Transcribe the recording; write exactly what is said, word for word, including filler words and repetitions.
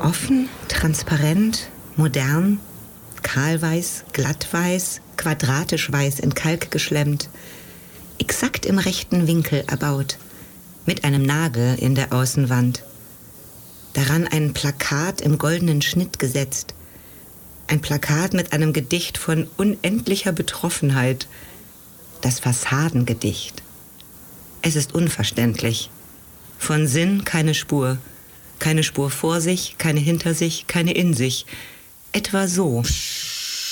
Offen, transparent, modern, kahlweiß, glattweiß, quadratisch weiß in Kalk geschlemmt, exakt im rechten Winkel erbaut, mit einem Nagel in der Außenwand. Daran ein Plakat im goldenen Schnitt gesetzt. Ein Plakat mit einem Gedicht von unendlicher Betroffenheit. Das Fassadengedicht. Es ist unverständlich. Von Sinn keine Spur. Keine Spur vor sich, keine hinter sich, keine in sich. Etwa so.